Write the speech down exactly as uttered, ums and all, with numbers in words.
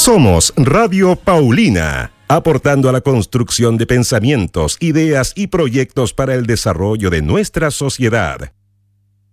Somos Radio Paulina, aportando a la construcción de pensamientos, ideas y proyectos para el desarrollo de nuestra sociedad.